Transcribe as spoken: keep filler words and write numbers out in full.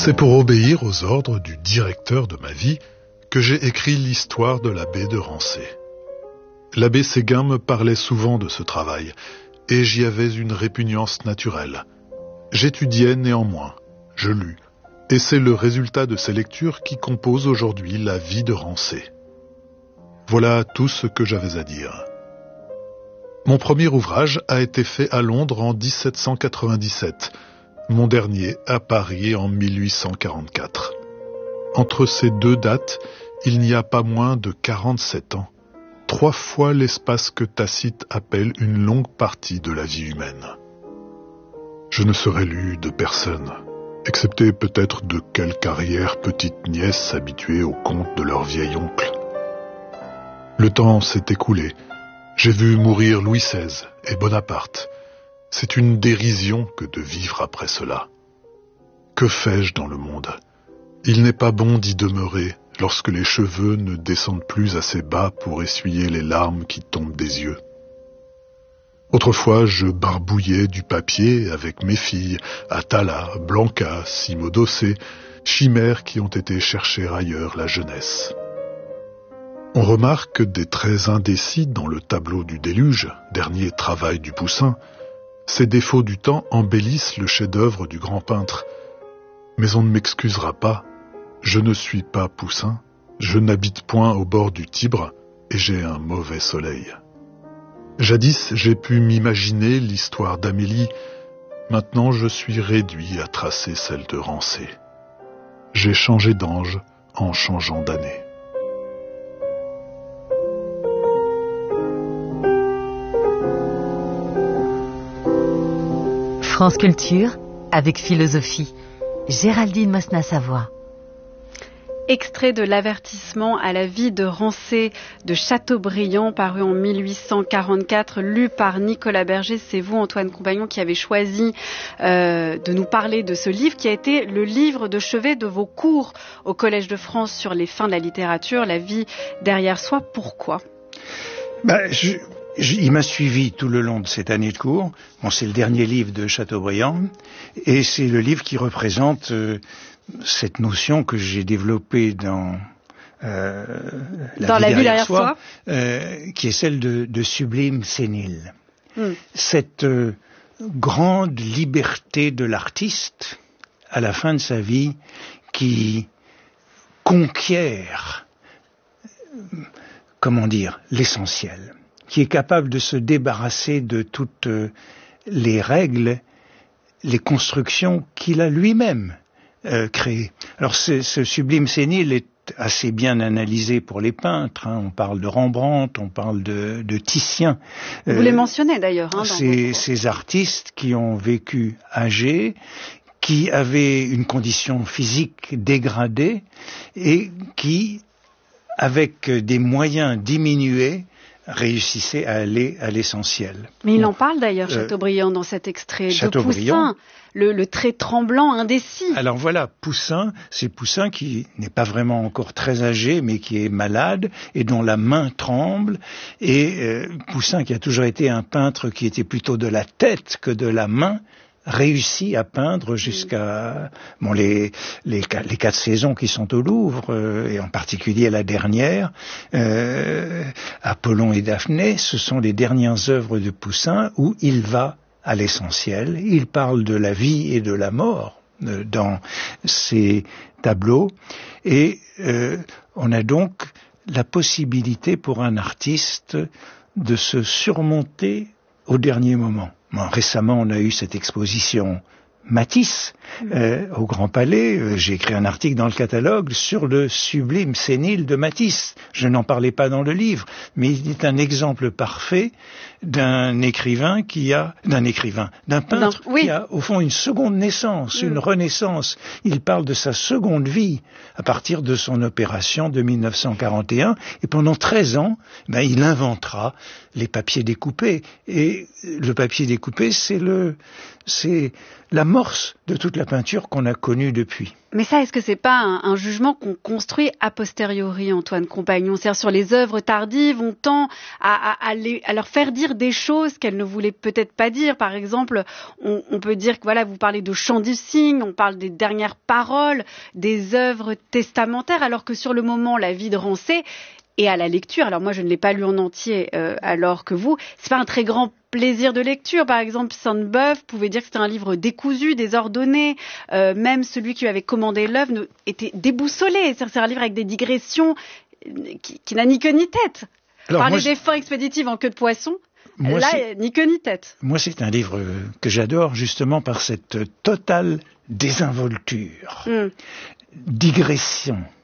C'est pour obéir aux ordres du directeur de ma vie que j'ai écrit l'histoire de l'abbé de Rancé. L'abbé Séguin me parlait souvent de ce travail, et j'y avais une répugnance naturelle. J'étudiais néanmoins, je lus, et c'est le résultat de ces lectures qui compose aujourd'hui la vie de Rancé. Voilà tout ce que j'avais à dire. Mon premier ouvrage a été fait à Londres en dix-sept cent quatre-vingt-dix-sept, mon dernier à Paris en mille huit cent quarante-quatre. Entre ces deux dates, il n'y a pas moins de quarante-sept ans, trois fois l'espace que Tacite appelle une longue partie de la vie humaine. Je ne serai lu de personne, excepté peut-être de quelques arrière petites nièces habituées aux contes de leur vieil oncle. Le temps s'est écoulé. J'ai vu mourir Louis seize et Bonaparte. C'est une dérision que de vivre après cela. Que fais-je dans le monde ? Il n'est pas bon d'y demeurer lorsque les cheveux ne descendent plus assez bas pour essuyer les larmes qui tombent des yeux. Autrefois, je barbouillais du papier avec mes filles, Atala, Blanca, Simodocé, chimères qui ont été chercher ailleurs la jeunesse. On remarque des traits indécis dans le tableau du déluge, dernier travail du Poussin. Ces défauts du temps embellissent le chef-d'œuvre du grand peintre. Mais on ne m'excusera pas, je ne suis pas Poussin, je n'habite point au bord du Tibre et j'ai un mauvais soleil. Jadis, j'ai pu m'imaginer l'histoire d'Amélie, maintenant je suis réduit à tracer celle de Rancé. J'ai changé d'ange en changeant d'année. France Culture, avec philosophie. Géraldine Mosna-Savoie. Extrait de l'avertissement à la vie de Rancé de Chateaubriand, paru en mille huit cent quarante-quatre, lu par Nicolas Berger. C'est vous, Antoine Compagnon, qui avez choisi euh, de nous parler de ce livre, qui a été le livre de chevet de vos cours au Collège de France sur les fins de la littérature, la vie derrière soi. Pourquoi ? bah, je... Il m'a suivi tout le long de cette année de cours. Bon, c'est le dernier livre de Chateaubriand, et c'est le livre qui représente euh, cette notion que j'ai développée dans euh, la, dans vie, la derrière vie derrière soi, soi. Euh, qui est celle de, de sublime sénile. Mm. Cette euh, grande liberté de l'artiste à la fin de sa vie qui conquiert, comment dire, l'essentiel, qui est capable de se débarrasser de toutes les règles, les constructions qu'il a lui-même euh, créées. Alors ce, ce sublime sénile est assez bien analysé pour les peintres, hein. On parle de Rembrandt, on parle de, de Titien. Vous euh, les mentionnez d'ailleurs. Hein, dans ces, votre... ces artistes qui ont vécu âgés, qui avaient une condition physique dégradée et qui, avec des moyens diminués, réussissait à aller à l'essentiel. Mais il en parle d'ailleurs, Chateaubriand, euh, dans cet extrait de Poussin, le, le trait tremblant, indécis. Alors voilà, Poussin, c'est Poussin qui n'est pas vraiment encore très âgé, mais qui est malade et dont la main tremble. Et euh, Poussin, qui a toujours été un peintre qui était plutôt de la tête que de la main, réussit à peindre jusqu'à bon les les les quatre saisons qui sont au Louvre euh, et en particulier la dernière, euh, Apollon et Daphné, ce sont les dernières œuvres de Poussin où il va à l'essentiel. Il parle de la vie et de la mort euh, dans ses tableaux et euh, on a donc la possibilité pour un artiste de se surmonter au dernier moment. Bon, récemment, on a eu cette exposition Matisse euh, au Grand Palais. Euh, j'ai écrit un article dans le catalogue sur le sublime sénile de Matisse. Je n'en parlais pas dans le livre, mais il est un exemple parfait d'un écrivain qui a, d'un écrivain, d'un peintre non, oui. qui a au fond une seconde naissance, mmh. une renaissance. Il parle de sa seconde vie à partir de son opération de mille neuf cent quarante et un, et pendant treize ans, ben, il inventera les papiers découpés. Et le papier découpé, c'est le, c'est l'amorce de toute toute la peinture qu'on a connue depuis. Mais ça, est-ce que c'est pas un, un jugement qu'on construit a posteriori, Antoine Compagnon? C'est-à-dire sur les œuvres tardives, on tend à, à, à, les, à leur faire dire des choses qu'elles ne voulaient peut-être pas dire. Par exemple, on, on peut dire que voilà, vous parlez de chant du cygne, on parle des dernières paroles, des œuvres testamentaires, alors que sur le moment, la vie de Rancé, et à la lecture, alors moi je ne l'ai pas lu en entier euh, alors que vous, c'est pas un très grand plaisir de lecture. Par exemple, Sainte-Beuve pouvait dire que c'était un livre décousu, désordonné. Euh, même celui qui lui avait commandé l'œuvre était déboussolé. C'est un livre avec des digressions qui, qui n'a ni queue ni tête. Alors, Parler moi, des fins expéditives en queue de poisson, moi, là, ni queue ni tête. Moi, c'est un livre que j'adore justement par cette totale désinvolture, mm. digression.